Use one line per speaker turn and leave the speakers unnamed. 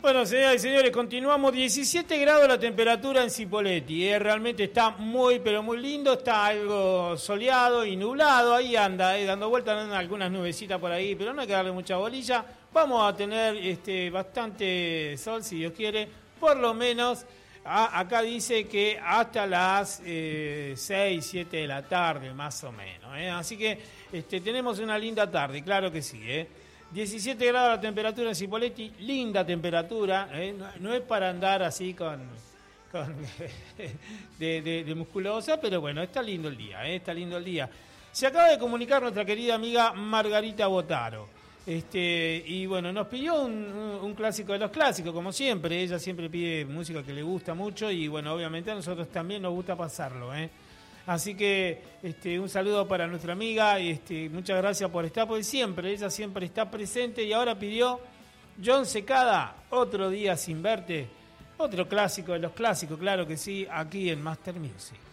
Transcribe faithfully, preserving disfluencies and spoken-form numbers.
Bueno, señoras y señores, continuamos. diecisiete grados la temperatura en Cipolletti. ¿eh? Realmente está muy, pero muy lindo. Está algo soleado y nublado. Ahí anda, eh, dando vueltas, andan algunas nubecitas por ahí, pero no hay que darle mucha bolilla. Vamos a tener este, bastante sol, si Dios quiere. Por lo menos, a, acá dice que hasta las eh, seis, siete de la tarde, más o menos. ¿eh? Así que este, tenemos una linda tarde, claro que sí, ¿eh? diecisiete grados la temperatura en Cipolletti, linda temperatura, ¿eh? no, no es para andar así con, con de, de, de musculosa, pero bueno, está lindo el día, ¿eh? está lindo el día. Se acaba de comunicar nuestra querida amiga Margarita Botaro, este, y bueno, nos pidió un, un clásico de los clásicos, como siempre, ella siempre pide música que le gusta mucho y bueno, obviamente a nosotros también nos gusta pasarlo, ¿eh? Así que este, un saludo para nuestra amiga y este, muchas gracias por estar, porque siempre, ella siempre está presente y ahora pidió John Secada, Otro Día Sin Verte, otro clásico de los clásicos, claro que sí, aquí en Master Music.